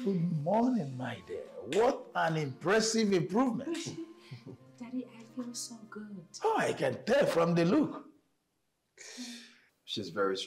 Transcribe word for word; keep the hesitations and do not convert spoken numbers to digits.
Good morning, my dear. What an impressive improvement. Daddy, I feel so good. Oh, I can tell from the look. She's very